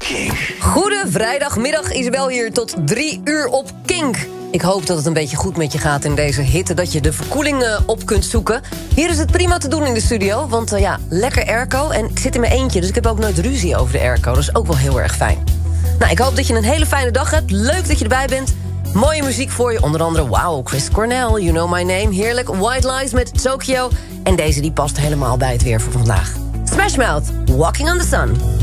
Goede vrijdagmiddag, Isabel hier tot 3 uur op Kink. Ik hoop dat het een beetje goed met je gaat in deze hitte, dat je de verkoeling op kunt zoeken. Hier is het prima te doen in de studio, want lekker airco. En ik zit in mijn eentje, dus ik heb ook nooit ruzie over de airco. Dat is ook wel heel erg fijn. Nou, ik hoop dat je een hele fijne dag hebt. Leuk dat je erbij bent. Mooie muziek voor je, onder andere Chris Cornell, You Know My Name. Heerlijk, White Lies met Tokyo. En deze die past helemaal bij het weer voor vandaag. Smash Mouth, Walking on the Sun.